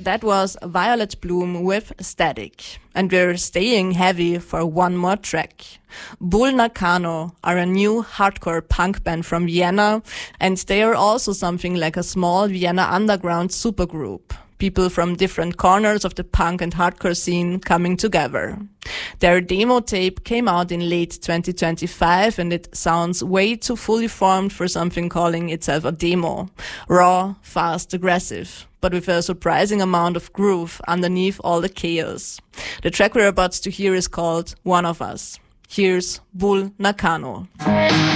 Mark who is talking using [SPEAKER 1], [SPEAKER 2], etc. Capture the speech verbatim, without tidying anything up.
[SPEAKER 1] that was Violet Bloom with Static. And we're staying heavy for one more track. Bull Nakano are a new hardcore punk band from Vienna, and they are also something like a small Vienna underground supergroup. People from different corners of the punk and hardcore scene coming together. Their demo tape came out in late twenty twenty-five, and it sounds way too fully formed for something calling itself a demo. Raw, fast, aggressive, but with a surprising amount of groove underneath all the chaos. The track we're about to hear is called One of Us. Here's Bull Nakano.